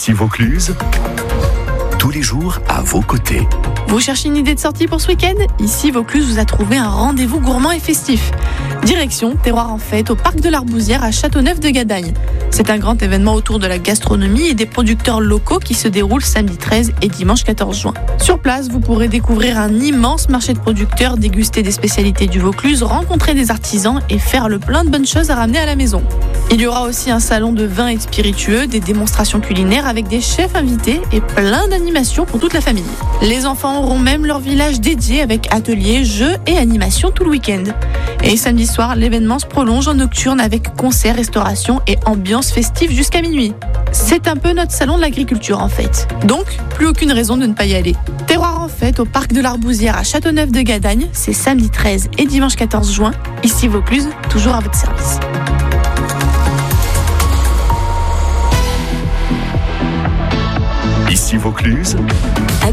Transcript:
Ici Vaucluse, tous les jours à vos côtés. Vous cherchez une idée de sortie pour ce week-end ? Ici, Vaucluse vous a trouvé un rendez-vous gourmand et festif. Direction Terroir en fête au parc de l'Arbousière à Châteauneuf-de-Gadagne. C'est un grand événement autour de la gastronomie et des producteurs locaux qui se déroule samedi 13 et dimanche 14 juin. Sur place, vous pourrez découvrir un immense marché de producteurs, déguster des spécialités du Vaucluse, rencontrer des artisans et faire le plein de bonnes choses à ramener à la maison. Il y aura aussi un salon de vins et de spiritueux, des démonstrations culinaires avec des chefs invités et plein d'animations pour toute la famille. Les enfants auront même leur village dédié avec ateliers, jeux et animations tout le week-end. Et samedi soir, l'événement se prolonge en nocturne avec concerts, restauration et ambiance festive jusqu'à minuit. C'est un peu notre salon de l'agriculture en fait. Donc, plus aucune raison de ne pas y aller. Terroir en fête au parc de l'Arbousière à Châteauneuf-de-Gadagne, c'est samedi 13 et dimanche 14 juin. Ici Vaucluse, toujours à votre service. Ici Vaucluse,